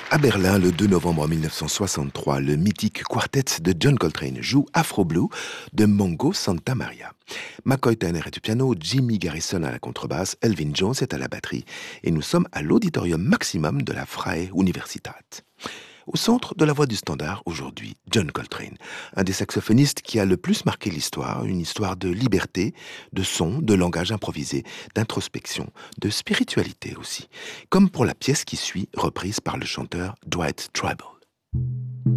À Berlin, le 2 novembre 1963, le mythique quartet de John Coltrane joue Afro Blue de Mongo Santa Maria. McCoy Tyner est au piano, Jimmy Garrison à la contrebasse, Elvin Jones est à la batterie. Et nous sommes à l'auditorium maximum de la Freie Universität. Au centre de la voix du standard, aujourd'hui, John Coltrane, un des saxophonistes qui a le plus marqué l'histoire, une histoire de liberté, de son, de langage improvisé, d'introspection, de spiritualité aussi, comme pour la pièce qui suit, reprise par le chanteur Dwight Tribal.